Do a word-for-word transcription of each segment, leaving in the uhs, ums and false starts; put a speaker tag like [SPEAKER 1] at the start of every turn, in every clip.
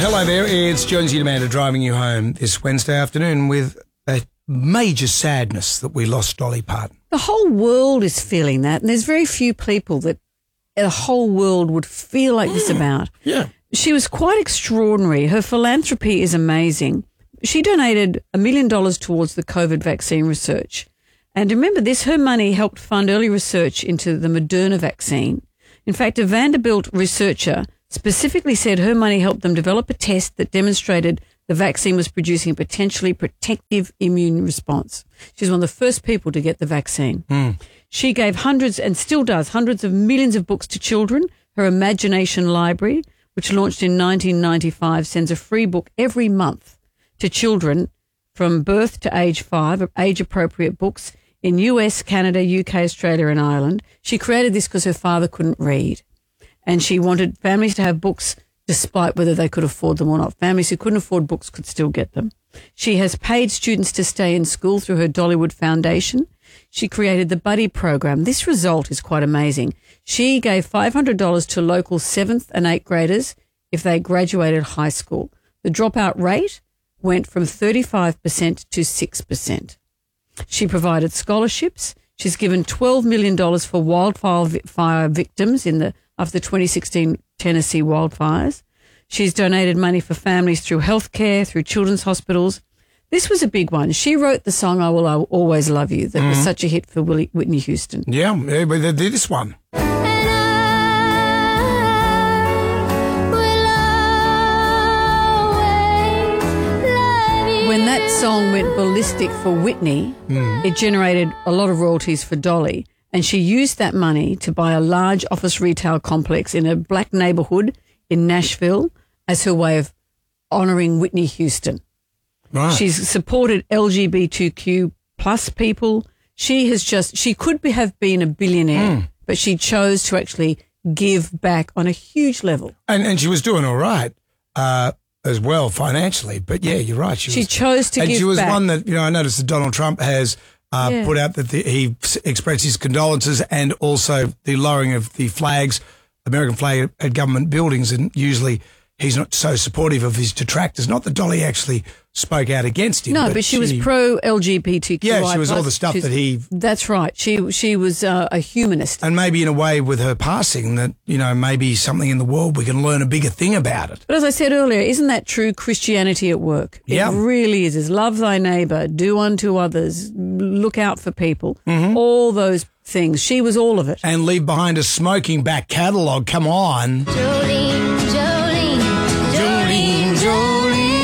[SPEAKER 1] Hello there, it's Jonesy and Amanda driving you home this Wednesday afternoon with a major sadness that we lost Dolly Parton.
[SPEAKER 2] The whole world is feeling that, and there's very few people that the whole world would feel like this about.
[SPEAKER 1] Yeah.
[SPEAKER 2] She was quite extraordinary. Her philanthropy is amazing. She donated a million dollars towards the COVID vaccine research. And remember this, her money helped fund early research into the Moderna vaccine. In fact, a Vanderbilt researcher specifically said her money helped them develop a test that demonstrated the vaccine was producing a potentially protective immune response. She's one of the first people to get the vaccine.
[SPEAKER 1] Mm.
[SPEAKER 2] She gave hundreds, and still does, hundreds of millions of books to children. Her Imagination Library, which launched in nineteen ninety-five, sends a free book every month to children from birth to age five, age-appropriate books in U S, Canada, U K, Australia and Ireland. She created this because her father couldn't read, and she wanted families to have books despite whether they could afford them or not. Families who couldn't afford books could still get them. She has paid students to stay in school through her Dollywood Foundation. She created the Buddy Program. This result is quite amazing. She gave five hundred dollars to local seventh and eighth graders if they graduated high school. The dropout rate went from thirty-five percent to six percent. She provided scholarships. She's given twelve million dollars for wildfire victims in the after the twenty sixteen Tennessee wildfires. She's donated money for families through healthcare, through children's hospitals. This was a big one. She wrote the song I Will Always Love You that mm-hmm. was such a hit for Willie, Whitney Houston.
[SPEAKER 1] Yeah, but they did this one.
[SPEAKER 2] When that song went ballistic for Whitney, mm. it generated a lot of royalties for Dolly, and she used that money to buy a large office retail complex in a black neighbourhood in Nashville as her way of honouring Whitney Houston.
[SPEAKER 1] Right.
[SPEAKER 2] She's supported L G B T Q plus people. She has just, she could be, have been a billionaire, mm. but she chose to actually give back on a huge level.
[SPEAKER 1] And, and she was doing all right. Uh as well financially, but yeah, you're right.
[SPEAKER 2] She, she
[SPEAKER 1] was,
[SPEAKER 2] chose to
[SPEAKER 1] and
[SPEAKER 2] give
[SPEAKER 1] she was
[SPEAKER 2] back.
[SPEAKER 1] one that, you know, I noticed that Donald Trump has uh, yeah. put out that the, he expressed his condolences and also the lowering of the flags, American flag at government buildings, and usually he's not so supportive of his detractors. Not that Dolly actually spoke out against him.
[SPEAKER 2] No,
[SPEAKER 1] but,
[SPEAKER 2] but she, she was pro-L G B T Q.
[SPEAKER 1] Yeah, she was all the stuff
[SPEAKER 2] She's,
[SPEAKER 1] that he...
[SPEAKER 2] That's right. She she was uh, a humanist.
[SPEAKER 1] And maybe in a way with her passing that, you know, maybe something in the world we can learn a bigger thing about it.
[SPEAKER 2] But as I said earlier, isn't that true Christianity at work?
[SPEAKER 1] Yeah.
[SPEAKER 2] It really is. Is love thy neighbour, do unto others, look out for people,
[SPEAKER 1] mm-hmm.
[SPEAKER 2] all those things. She was all of it.
[SPEAKER 1] And leave behind a smoking back catalogue. Come on.
[SPEAKER 3] Jolene, Jolene, Jolene, Jolene.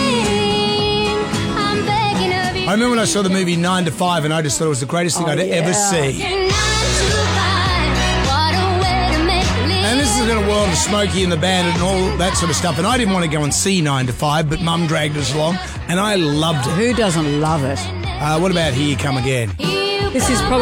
[SPEAKER 1] I remember when I saw the movie Nine to Five and I just thought it was the greatest thing
[SPEAKER 2] oh,
[SPEAKER 1] I'd
[SPEAKER 2] yeah.
[SPEAKER 1] ever see. And this is in a world of Smokey and the Bandit and all that sort of stuff. And I didn't want to go and see Nine to Five, but Mum dragged us along and I loved it.
[SPEAKER 2] Who doesn't love it?
[SPEAKER 1] Uh, what about Here You Come Again?
[SPEAKER 2] This is probably